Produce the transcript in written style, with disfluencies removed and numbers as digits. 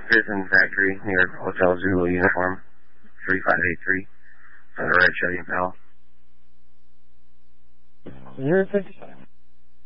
Prison Factory, New York Hotel Zulu uniform, 3583, for the red Chevy Impala. 055.